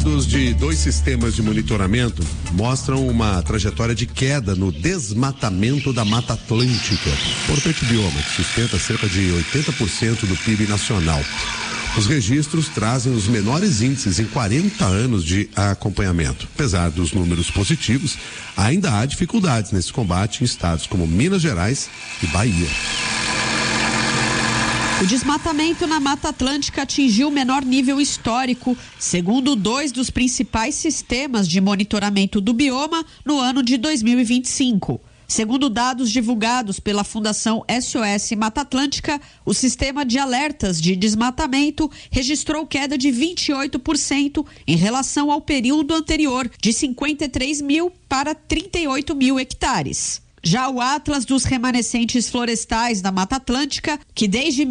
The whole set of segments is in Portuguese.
Dados de 2 sistemas de monitoramento mostram uma trajetória de queda no desmatamento da Mata Atlântica, importante bioma que sustenta cerca de 80% do PIB nacional. Os registros trazem os menores índices em 40 anos de acompanhamento. Apesar dos números positivos, ainda há dificuldades nesse combate em estados como Minas Gerais e Bahia. O desmatamento na Mata Atlântica atingiu o menor nível histórico, segundo 2 dos principais sistemas de monitoramento do bioma no ano de 2025. Segundo dados divulgados pela Fundação SOS Mata Atlântica, o sistema de alertas de desmatamento registrou queda de 28% em relação ao período anterior, de 53 mil para 38 mil hectares. Já o Atlas dos Remanescentes Florestais da Mata Atlântica, que desde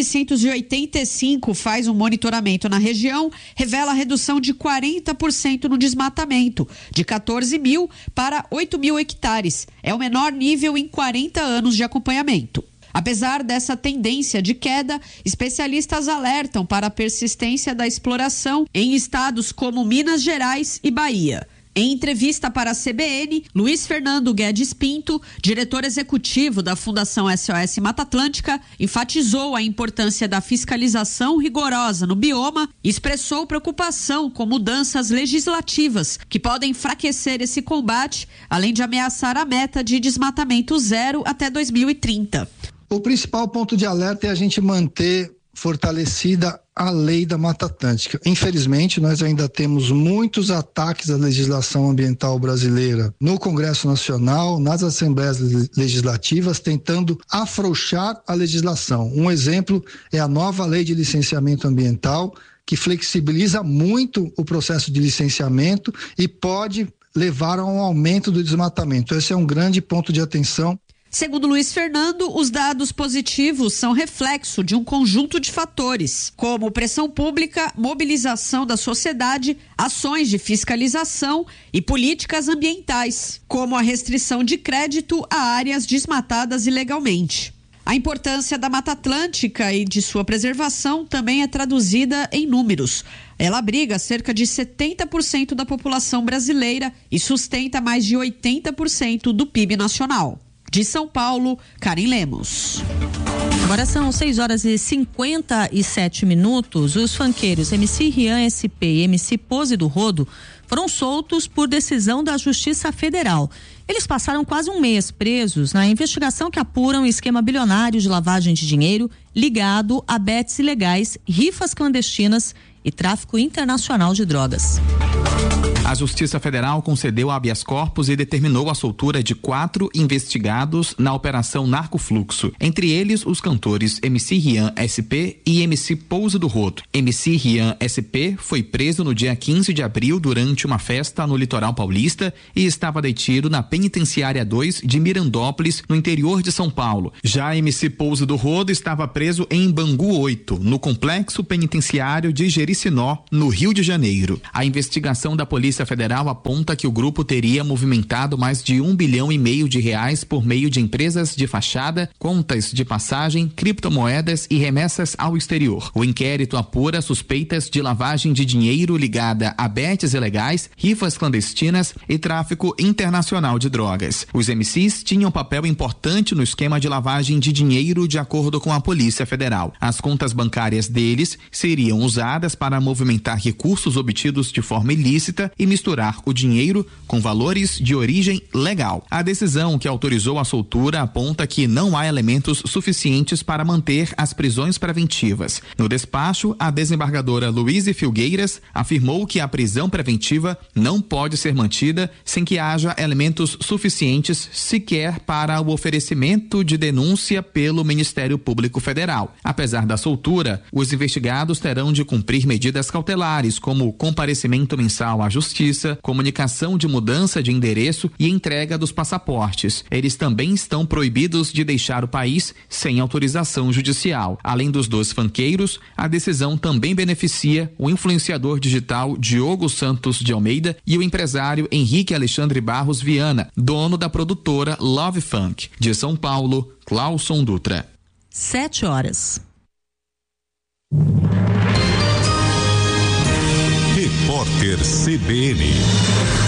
1985 faz um monitoramento na região, revela a redução de 40% no desmatamento, de 14 mil para 8 mil hectares. É o menor nível em 40 anos de acompanhamento. Apesar dessa tendência de queda, especialistas alertam para a persistência da exploração em estados como Minas Gerais e Bahia. Em entrevista para a CBN, Luiz Fernando Guedes Pinto, diretor executivo da Fundação SOS Mata Atlântica, enfatizou a importância da fiscalização rigorosa no bioma e expressou preocupação com mudanças legislativas que podem enfraquecer esse combate, além de ameaçar a meta de desmatamento zero até 2030. O principal ponto de alerta é a gente manter fortalecida a lei da Mata Atlântica. Infelizmente, nós ainda temos muitos ataques à legislação ambiental brasileira no Congresso Nacional, nas Assembleias Legislativas, tentando afrouxar a legislação. Um exemplo é a nova lei de licenciamento ambiental, que flexibiliza muito o processo de licenciamento e pode levar a um aumento do desmatamento. Esse é um grande ponto de atenção. Segundo Luiz Fernando, os dados positivos são reflexo de um conjunto de fatores, como pressão pública, mobilização da sociedade, ações de fiscalização e políticas ambientais, como a restrição de crédito a áreas desmatadas ilegalmente. A importância da Mata Atlântica e de sua preservação também é traduzida em números. Ela abriga cerca de 70% da população brasileira e sustenta mais de 80% do PIB nacional. De São Paulo, Karen Lemos. Agora são 6h57. Os funqueiros MC Rian SP e MC Pose do Rodo foram soltos por decisão da Justiça Federal. Eles passaram quase um mês presos na investigação que apura um esquema bilionário de lavagem de dinheiro ligado a bets ilegais, rifas clandestinas e tráfico internacional de drogas. A Justiça Federal concedeu habeas corpus e determinou a soltura de 4 investigados na Operação Narcofluxo. Entre eles, os cantores MC Rian SP e MC Pouso do Rodo. MC Rian SP foi preso no dia 15 de abril durante uma festa no litoral paulista e estava detido na Penitenciária 2 de Mirandópolis, no interior de São Paulo. Já MC Pouso do Rodo estava preso em Bangu 8, no Complexo Penitenciário de Jericinó, no Rio de Janeiro. A investigação da Polícia Federal aponta que o grupo teria movimentado mais de R$1,5 bilhão por meio de empresas de fachada, contas de passagem, criptomoedas e remessas ao exterior. O inquérito apura suspeitas de lavagem de dinheiro ligada a bets ilegais, rifas clandestinas e tráfico internacional de drogas. Os MCs tinham papel importante no esquema de lavagem de dinheiro, de acordo com a Polícia Federal. As contas bancárias deles seriam usadas para movimentar recursos obtidos de forma ilícita e misturar o dinheiro com valores de origem legal. A decisão que autorizou a soltura aponta que não há elementos suficientes para manter as prisões preventivas. No despacho, a desembargadora Luíse Filgueiras afirmou que a prisão preventiva não pode ser mantida sem que haja elementos suficientes sequer para o oferecimento de denúncia pelo Ministério Público Federal. Apesar da soltura, os investigados terão de cumprir medidas cautelares, como comparecimento mensal à Justiça, comunicação de mudança de endereço e entrega dos passaportes. Eles também estão proibidos de deixar o país sem autorização judicial. Além dos 2 funqueiros, a decisão também beneficia o influenciador digital Diogo Santos de Almeida e o empresário Henrique Alexandre Barros Viana, dono da produtora Love Funk. De São Paulo, Clauson Dutra. 7h. Repórter CBN.